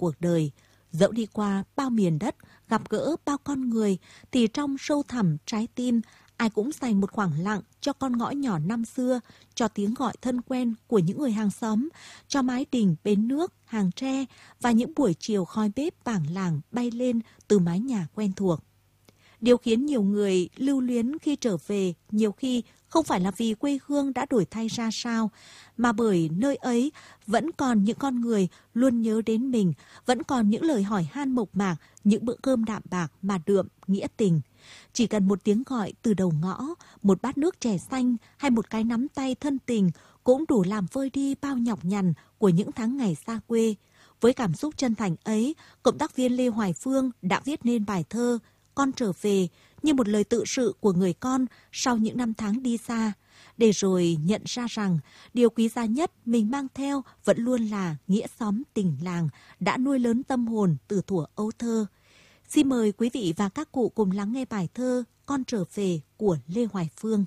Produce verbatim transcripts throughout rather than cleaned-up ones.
cuộc đời. Dẫu đi qua bao miền đất, gặp gỡ bao con người, thì trong sâu thẳm trái tim, ai cũng dành một khoảng lặng cho con ngõ nhỏ năm xưa, cho tiếng gọi thân quen của những người hàng xóm, cho mái đình bến nước, hàng tre và những buổi chiều khói bếp bảng làng bay lên từ mái nhà quen thuộc. Điều khiến nhiều người lưu luyến khi trở về nhiều khi không phải là vì quê hương đã đổi thay ra sao, mà bởi nơi ấy vẫn còn những con người luôn nhớ đến mình, vẫn còn những lời hỏi han mộc mạc, những bữa cơm đạm bạc mà đượm nghĩa tình. Chỉ cần một tiếng gọi từ đầu ngõ, một bát nước chè xanh hay một cái nắm tay thân tình cũng đủ làm vơi đi bao nhọc nhằn của những tháng ngày xa quê. Với cảm xúc chân thành ấy, cộng tác viên Lê Hoài Phương đã viết nên bài thơ Con trở về, như một lời tự sự của người con sau những năm tháng đi xa, để rồi nhận ra rằng điều quý giá nhất mình mang theo vẫn luôn là nghĩa xóm tình làng đã nuôi lớn tâm hồn từ thuở ấu thơ. Xin mời quý vị và các cụ cùng lắng nghe bài thơ Con trở về của Lê Hoài Phương.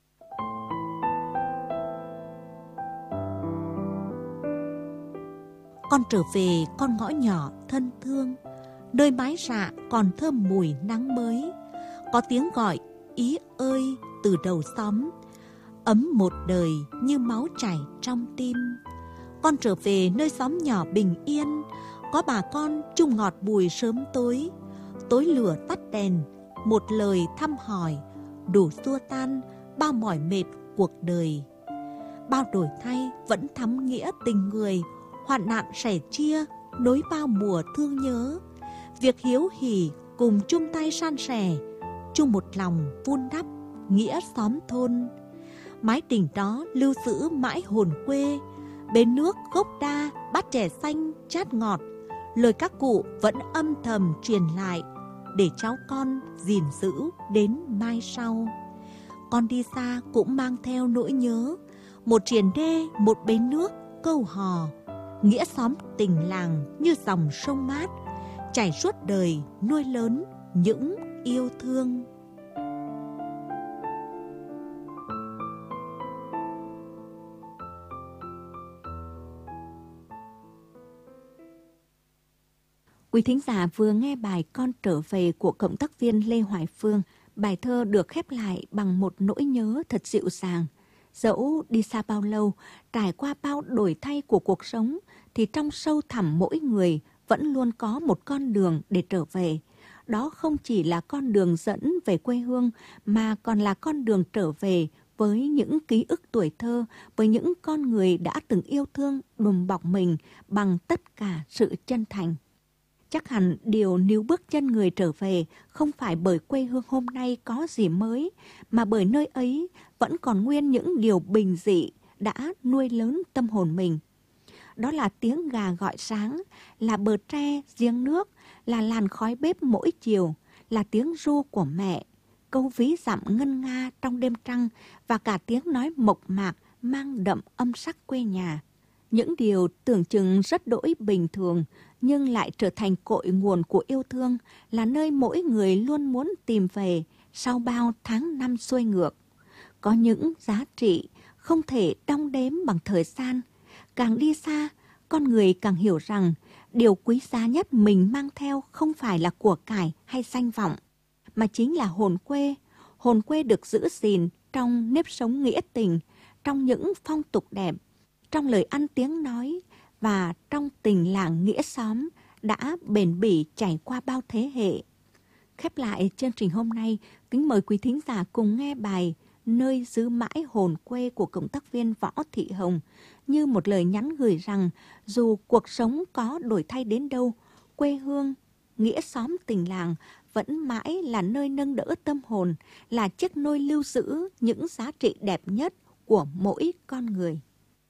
Con trở về con ngõ nhỏ thân thương, nơi mái rạ còn thơm mùi nắng mới. Có tiếng gọi ý ơi từ đầu xóm, ấm một đời như máu chảy trong tim. Con trở về nơi xóm nhỏ bình yên, có bà con chung ngọt bùi sớm tối. Tối lửa tắt đèn, một lời thăm hỏi, đủ xua tan bao mỏi mệt cuộc đời. Bao đổi thay vẫn thắm nghĩa tình người, hoạn nạn sẻ chia, nối bao mùa thương nhớ. Việc hiếu hỉ cùng chung tay san sẻ, chung một lòng vun đắp nghĩa xóm thôn. Mái đình đó lưu giữ mãi hồn quê, bến nước gốc đa, bát chè xanh chát ngọt. Lời các cụ vẫn âm thầm truyền lại, để cháu con gìn giữ đến mai sau. Con đi xa cũng mang theo nỗi nhớ, một triền đê, một bến nước, câu hò. Nghĩa xóm tình làng như dòng sông mát, chảy suốt đời nuôi lớn những yêu thương. Quý thính giả vừa nghe bài Con trở về của cộng tác viên Lê Hoài Phương. Bài thơ được khép lại bằng một nỗi nhớ thật dịu dàng. Dẫu đi xa bao lâu, trải qua bao đổi thay của cuộc sống, thì trong sâu thẳm mỗi người vẫn luôn có một con đường để trở về. Đó không chỉ là con đường dẫn về quê hương, mà còn là con đường trở về với những ký ức tuổi thơ, với những con người đã từng yêu thương đùm bọc mình bằng tất cả sự chân thành. Chắc hẳn điều níu bước chân người trở về không phải bởi quê hương hôm nay có gì mới, mà bởi nơi ấy vẫn còn nguyên những điều bình dị đã nuôi lớn tâm hồn mình. Đó là tiếng gà gọi sáng, là bờ tre, giếng nước, là làn khói bếp mỗi chiều, là tiếng ru của mẹ, câu ví dặm ngân nga trong đêm trăng và cả tiếng nói mộc mạc mang đậm âm sắc quê nhà. Những điều tưởng chừng rất đỗi bình thường nhưng lại trở thành cội nguồn của yêu thương, là nơi mỗi người luôn muốn tìm về sau bao tháng năm xuôi ngược. Có những giá trị không thể đong đếm bằng thời gian. Càng đi xa, con người càng hiểu rằng điều quý giá nhất mình mang theo không phải là của cải hay danh vọng, mà chính là hồn quê. Hồn quê được giữ gìn trong nếp sống nghĩa tình, trong những phong tục đẹp, trong lời ăn tiếng nói và trong tình làng nghĩa xóm đã bền bỉ trải qua bao thế hệ. Khép lại chương trình hôm nay, kính mời quý thính giả cùng nghe bài Nơi giữ mãi hồn quê của cộng tác viên Võ Thị Hồng, như một lời nhắn gửi rằng dù cuộc sống có đổi thay đến đâu, quê hương, nghĩa xóm tình làng vẫn mãi là nơi nâng đỡ tâm hồn, là chiếc nôi lưu giữ những giá trị đẹp nhất của mỗi con người.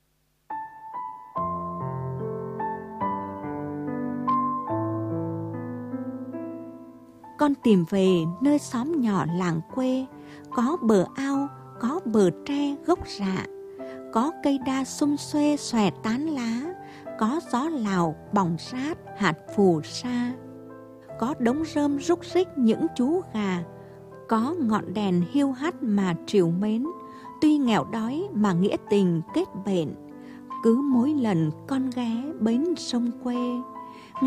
Con tìm về nơi xóm nhỏ làng quê, có bờ ao, có bờ tre gốc rạ, có cây đa sum xuê xòe tán lá, có gió Lào bỏng rát hạt phù sa, có đống rơm rúc rích những chú gà, có ngọn đèn hiu hắt mà trìu mến, tuy nghèo đói mà nghĩa tình kết bền, cứ mỗi lần con ghé bến sông quê.